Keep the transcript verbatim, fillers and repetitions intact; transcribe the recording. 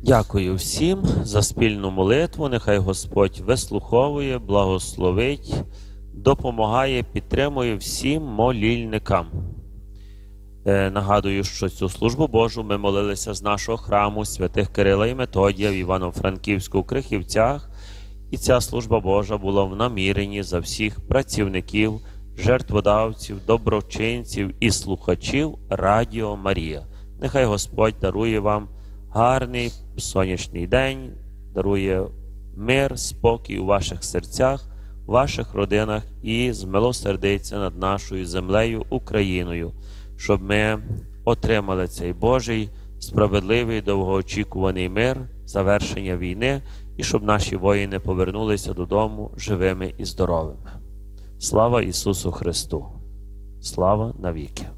Дякую всім за спільну молитву. Нехай Господь вислуховує, благословить, допомагає, підтримує всім молільникам. Е, нагадую, що цю службу Божу ми молилися з нашого храму святих Кирила і Методія в Івано-Франківську Крихівцях. І ця служба Божа була в наміренні за всіх працівників, жертводавців, доброчинців і слухачів Радіо Марія. Нехай Господь дарує вам гарний сонячний день, дарує мир, спокій у ваших серцях, у ваших родинах і змилосердиться над нашою землею Україною, щоб ми отримали цей Божий, справедливий, довгоочікуваний мир, завершення війни, і щоб наші воїни повернулися додому живими і здоровими. Слава Ісусу Христу! Слава навіки!